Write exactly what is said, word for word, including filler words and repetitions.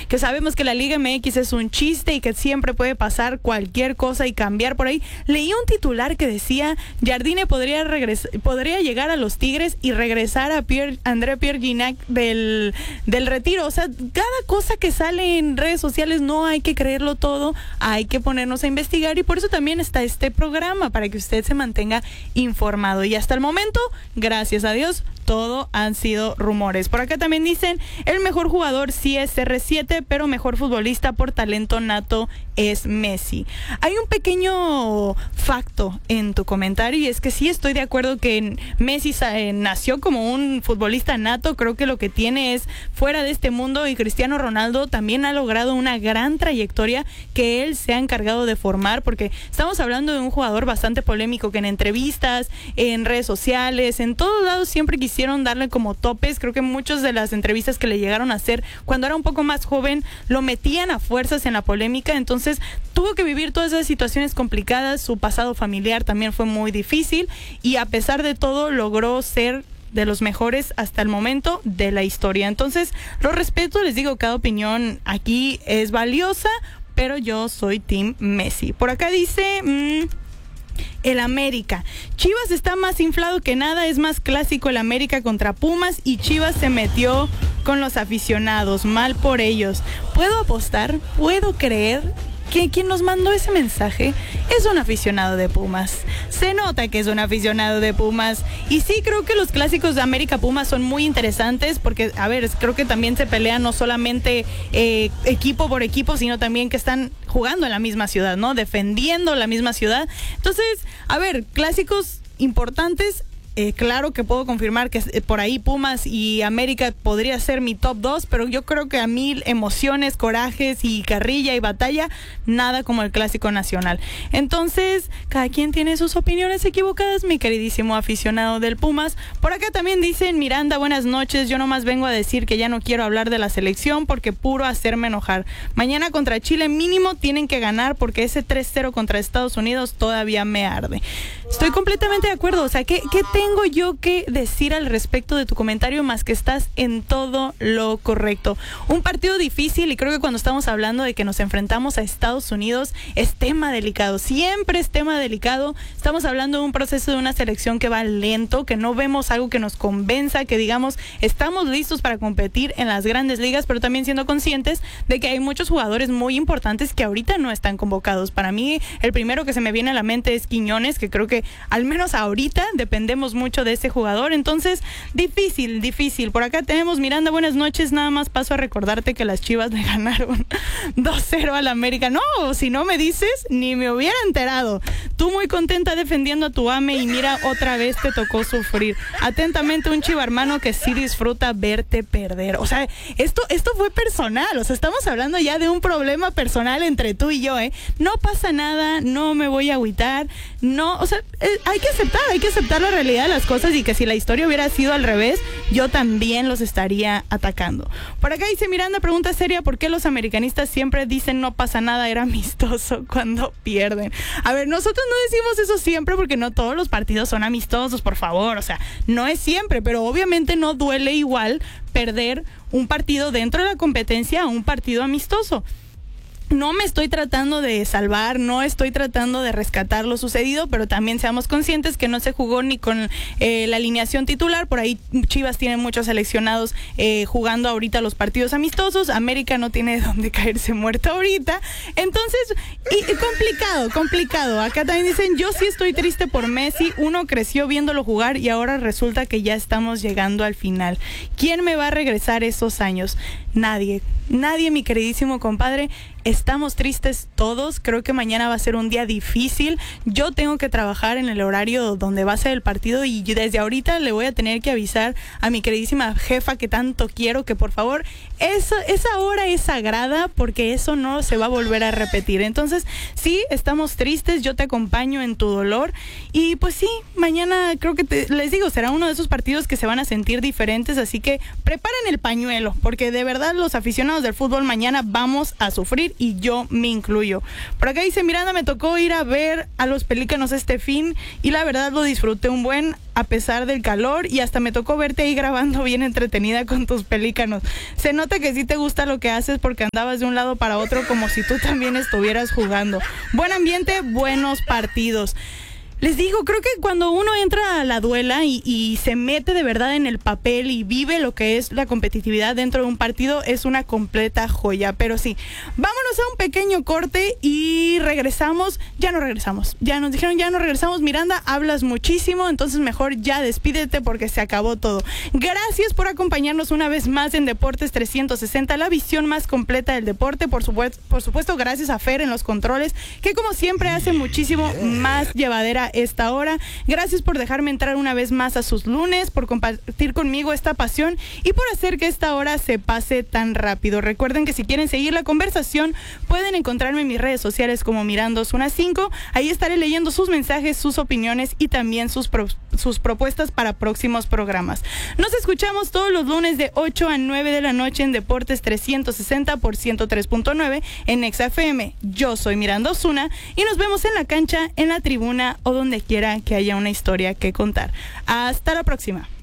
que sabemos que la Liga M X es un chiste y que siempre puede pasar cualquier cosa y cambiar por ahí. Leí un titular que decía, Jardine podría regresar, podría llegar a los Tigres y regresar a Pierre, André Pierre Gignac del, del retiro. O sea, cada cosa que sale en redes sociales no hay que creerlo todo, hay que ponernos a investigar, y por eso también está este programa, para que usted se mantenga informado. Y hasta el momento, gracias a Dios, todo han sido rumores. Por acá también dicen, el mejor jugador sí es C R siete, pero mejor futbolista por talento nato es Messi. Hay un pequeño facto en tu comentario, y es que sí estoy de acuerdo que Messi eh, nació como un futbolista nato. Creo que lo que tiene es fuera de este mundo, y Cristiano Ronaldo también ha logrado una gran trayectoria que él se ha encargado de formar, porque estamos hablando de un jugador bastante polémico que en entrevistas, en redes sociales, en todos lados siempre quisieron darle como topes. Creo que muchas de las entrevistas que le llegaron a hacer cuando era un poco más joven lo metían a fuerzas en la polémica. Entonces tuvo que vivir todas esas situaciones complicadas. Su pasado familiar también fue muy difícil, y a pesar de todo logró ser de los mejores hasta el momento de la historia. Entonces lo respeto, les digo, cada opinión aquí es valiosa, pero yo soy Team Messi. Por acá dice... Mmm, el América. Chivas está más inflado que nada, es más clásico el América contra Pumas, y Chivas se metió con los aficionados, mal por ellos. ¿Puedo apostar? ¿Puedo creer que quien nos mandó ese mensaje es un aficionado de Pumas? Se nota que es un aficionado de Pumas. Y sí, creo que los clásicos de América Pumas son muy interesantes, porque, a ver, creo que también se pelean no solamente eh, equipo por equipo, sino también que están jugando en la misma ciudad, ¿no? Defendiendo la misma ciudad. Entonces, a ver, clásicos importantes. Eh, claro que puedo confirmar que eh, por ahí Pumas y América podría ser mi top dos, pero yo creo que a mí emociones, corajes y carrilla y batalla, nada como el clásico nacional. Entonces, cada quien tiene sus opiniones equivocadas, mi queridísimo aficionado del Pumas. Por acá también dicen, Miranda, buenas noches, yo nomás vengo a decir que ya no quiero hablar de la selección porque puro hacerme enojar. Mañana contra Chile mínimo tienen que ganar, porque ese tres cero contra Estados Unidos todavía me arde. Estoy completamente de acuerdo. O sea, ¿qué, qué tengo yo que decir al respecto de tu comentario más que estás en todo lo correcto? Un partido difícil, y creo que cuando estamos hablando de que nos enfrentamos a Estados Unidos es tema delicado, siempre es tema delicado. Estamos hablando de un proceso de una selección que va lento, que no vemos algo que nos convenza, que digamos estamos listos para competir en las grandes ligas, pero también siendo conscientes de que hay muchos jugadores muy importantes que ahorita no están convocados. Para mí el primero que se me viene a la mente es Quiñones, que creo que al menos ahorita dependemos mucho de ese jugador. Entonces, difícil, difícil. Por acá tenemos, Miranda, buenas noches. Nada más paso a recordarte que las Chivas le ganaron dos cero al América. No, si no me dices, ni me hubiera enterado. Tú muy contenta defendiendo a tu ame, y mira, otra vez te tocó sufrir. Atentamente, un chiva hermano que sí disfruta verte perder. O sea, esto, esto fue personal. O sea, estamos hablando ya de un problema personal entre tú y yo, ¿eh? No pasa nada, no me voy a agüitar. No, o sea, eh, hay que aceptar, hay que aceptar la realidad de las cosas, y que si la historia hubiera sido al revés, yo también los estaría atacando. Por acá dice Miranda, pregunta seria, ¿por qué los americanistas siempre dicen no pasa nada, era amistoso cuando pierden? A ver, nosotros no decimos eso siempre, porque no todos los partidos son amistosos, por favor, o sea, no es siempre, pero obviamente no duele igual perder un partido dentro de la competencia a un partido amistoso. No me estoy tratando de salvar, no estoy tratando de rescatar lo sucedido, pero también seamos conscientes que no se jugó ni con eh, la alineación titular. Por ahí Chivas tiene muchos seleccionados eh, jugando ahorita los partidos amistosos. América no tiene dónde caerse muerto ahorita. Entonces, y, y complicado, complicado. Acá también dicen, yo sí estoy triste por Messi. Uno creció viéndolo jugar y ahora resulta que ya estamos llegando al final. ¿Quién me va a regresar esos años? Nadie, nadie, mi queridísimo compadre. Estamos tristes todos, creo que mañana va a ser un día difícil. Yo tengo que trabajar en el horario donde va a ser el partido, y desde ahorita le voy a tener que avisar a mi queridísima jefa que tanto quiero que por favor, esa, esa hora es sagrada, porque eso no se va a volver a repetir. Entonces, sí, estamos tristes, yo te acompaño en tu dolor, y pues sí, mañana creo que te, les digo, será uno de esos partidos que se van a sentir diferentes, así que preparen el pañuelo, porque de verdad verdad los aficionados del fútbol mañana vamos a sufrir y yo me incluyo. Por acá dice Miranda, me tocó ir a ver a los Pelícanos este fin y la verdad lo disfruté un buen a pesar del calor y hasta me tocó verte ahí grabando bien entretenida con tus Pelícanos. Se nota que sí te gusta lo que haces porque andabas de un lado para otro como si tú también estuvieras jugando. Buen ambiente, buenos partidos. Les digo, creo que cuando uno entra a la duela y, y se mete de verdad en el papel y vive lo que es la competitividad dentro de un partido, es una completa joya. Pero sí, vámonos a un pequeño corte y regresamos. Ya no regresamos. Ya nos dijeron, ya no regresamos. Miranda, hablas muchísimo, entonces mejor ya despídete porque se acabó todo. Gracias por acompañarnos una vez más en Deportes trescientos sesenta, la visión más completa del deporte. Por supuesto, por supuesto, gracias a Fer en los controles, que como siempre hace muchísimo más llevadera esta hora. Gracias por dejarme entrar una vez más a sus lunes, por compartir conmigo esta pasión y por hacer que esta hora se pase tan rápido. Recuerden que si quieren seguir la conversación pueden encontrarme en mis redes sociales como Miranda Osuna cinco. Ahí estaré leyendo sus mensajes, sus opiniones y también sus, pro sus propuestas para próximos programas. Nos escuchamos todos los lunes de ocho a nueve de la noche en Deportes trescientos sesenta por ciento tres punto nueve en Exa F M. Yo soy Miranda Osuna y nos vemos en la cancha, en la tribuna o donde quiera que haya una historia que contar. Hasta la próxima.